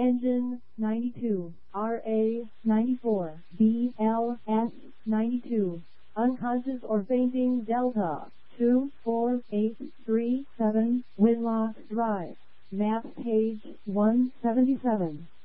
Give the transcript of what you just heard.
Engine 92, RA 94, BLS 92. Unconscious or fainting Delta 24837, Winlock Drive. Map page 177.